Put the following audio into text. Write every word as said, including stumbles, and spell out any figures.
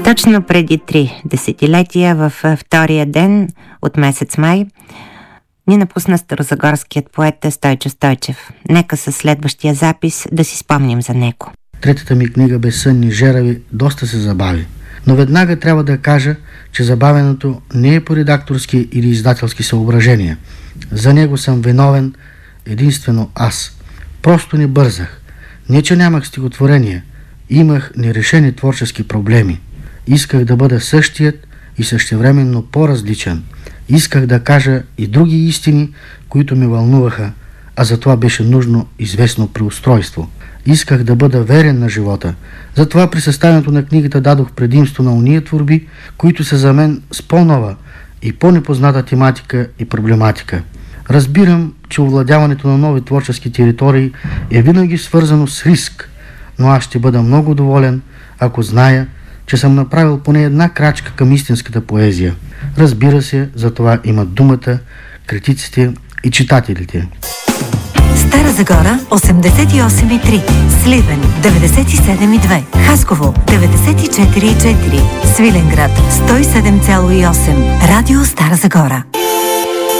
Точно преди три десетилетия, във втория ден от месец май, ни напусна старозагорският поет Стойчо Стойчев. Нека със следващия запис да си спомним за него. Третата ми книга "Безсънни жерави" доста се забави. Но веднага трябва да кажа, че забавянето не е по редакторски или издателски съображения. За него съм виновен единствено аз. Просто не бързах. Не, че нямах стихотворения. Имах нерешени творчески проблеми. Исках да бъда същият и същевременно по-различен. Исках да кажа и други истини, които ме вълнуваха, а за това беше нужно известно преустройство. Исках да бъда верен на живота. Затова при съставянето на книгата дадох предимство на уния творби, които са за мен с по-нова и по-непозната тематика и проблематика. Разбирам, че овладяването на нови творчески територии е винаги свързано с риск, но аз ще бъда много доволен, ако зная, че съм направил поне една крачка към истинската поезия. Разбира се, за това имат думата критиците и читателите. Стара Загора осемдесет и осем и три, Сливен деветдесет и седем и две, Хасково деветдесет и четири и четири, Свиленград сто и седем цяло и осем. Радио Стара Загора.